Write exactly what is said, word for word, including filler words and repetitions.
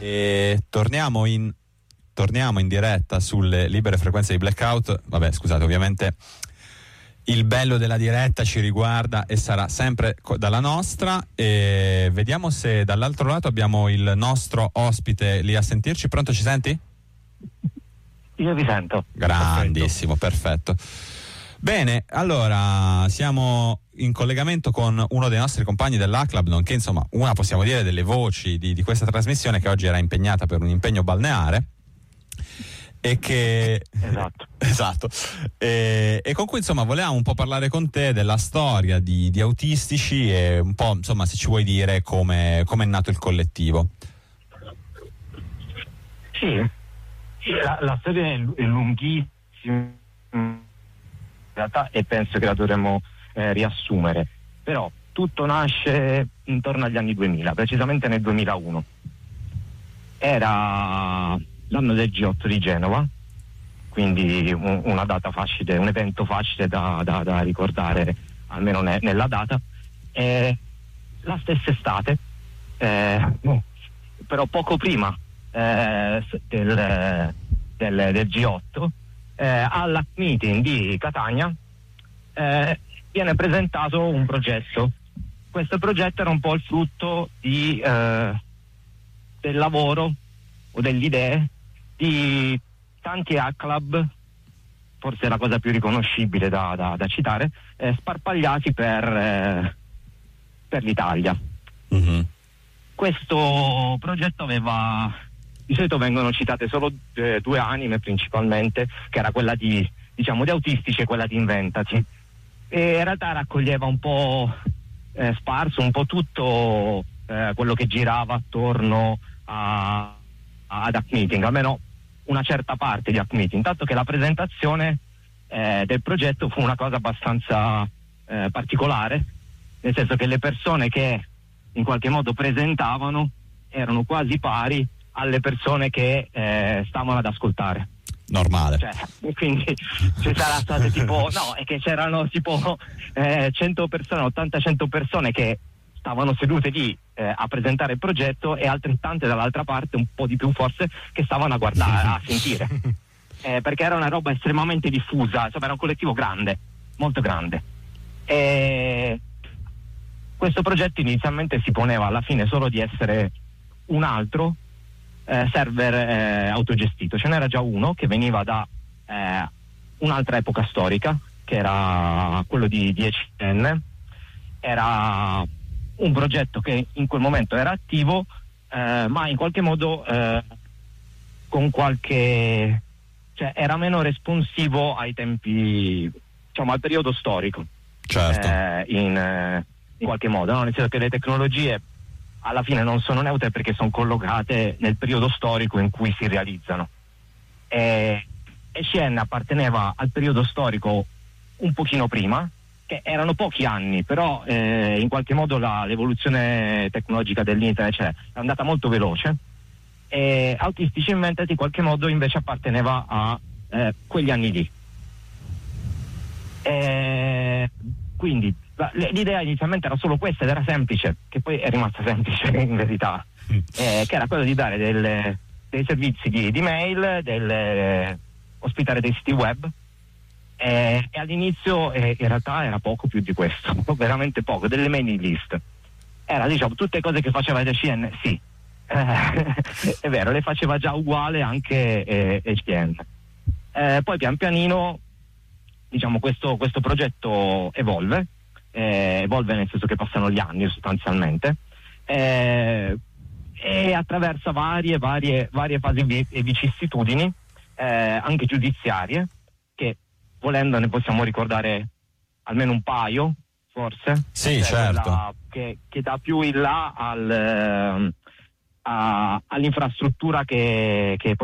E torniamo in torniamo in diretta sulle libere frequenze di Blackout. Vabbè, scusate, ovviamente il bello della diretta ci riguarda e sarà sempre co- dalla nostra, e vediamo se dall'altro lato abbiamo il nostro ospite lì a sentirci. Pronto, ci senti? Io vi sento. Grandissimo, perfetto. Bene, allora siamo in collegamento con uno dei nostri compagni dell'A Club, nonché insomma una, possiamo dire, delle voci di, di questa trasmissione, che oggi era impegnata per un impegno balneare e che esatto, esatto. E, e con cui insomma volevamo un po' parlare con te della storia di, di Autistici e un po' insomma se ci vuoi dire come come è nato il collettivo. Sì, sì la, la storia è, è lunghissima in realtà, e penso che la dovremmo eh, riassumere, però tutto nasce intorno agli anni duemila, precisamente nel duemilauno. Era l'anno del G otto di Genova, quindi un, una data facile, un evento facile da, da, da ricordare, almeno ne, nella data. E la stessa estate, eh, però poco prima eh, del, del, del G otto, eh, alla meeting di Catania eh, viene presentato un progetto. Questo progetto era un po' il frutto di, eh, del lavoro o delle idee di tanti A Club, forse la cosa più riconoscibile da, da, da citare, eh, sparpagliati per, eh, per l'Italia. Mm-hmm. Questo progetto aveva, di solito vengono citate solo eh, due anime principalmente, che era quella di, diciamo, di Autistici e quella di Inventati, e in realtà raccoglieva un po' eh, sparso un po' tutto eh, quello che girava attorno a ad Hack Meeting, almeno una certa parte di Hack Meeting, tanto che la presentazione eh, del progetto fu una cosa abbastanza eh, particolare, nel senso che le persone che in qualche modo presentavano erano quasi pari alle persone che eh, stavano ad ascoltare. Normale. Cioè, quindi ci sarà state tipo, no, è che c'erano tipo eh, cento persone, ottanta cento persone che stavano sedute lì eh, a presentare il progetto, e altrettante dall'altra parte, un po' di più forse, che stavano a guardare, a sentire, eh, perché era una roba estremamente diffusa, insomma era un collettivo grande, molto grande. E questo progetto inizialmente si poneva alla fine solo di essere un altro eh, server eh, autogestito. Ce n'era già uno che veniva da eh, un'altra epoca storica, che era quello di dieci N. Era un progetto che in quel momento era attivo, eh, ma in qualche modo eh, con qualche, cioè era meno responsivo ai tempi, diciamo al periodo storico. Certo. eh, in, eh, in qualche modo, no? Nel senso che le tecnologie alla fine non sono neutre perché sono collocate nel periodo storico in cui si realizzano. E E C N apparteneva al periodo storico un pochino prima, che erano pochi anni, però eh, in qualche modo la, l'evoluzione tecnologica dell'internet cioè, è andata molto veloce, e Autistici Inventati in qualche modo invece apparteneva a eh, quegli anni lì. E quindi la, l'idea inizialmente era solo questa, ed era semplice, che poi è rimasta semplice in verità, eh, che era quello di dare delle, dei servizi di, di mail, delle, ospitare dei siti web. Eh, e all'inizio eh, in realtà era poco più di questo, veramente poco, delle mailing list. Era, diciamo, tutte cose che faceva E C N, sì, eh, è vero, le faceva già uguale anche eh, E C N. Eh, poi pian pianino, diciamo, questo, questo progetto evolve, eh, evolve nel senso che passano gli anni sostanzialmente, eh, e attraversa varie, varie, varie fasi e vicissitudini, eh, anche giudiziarie, che volendo ne possiamo ricordare almeno un paio, forse. Sì, cioè, certo. Che, che dà più in là al, a, all'infrastruttura che, che poi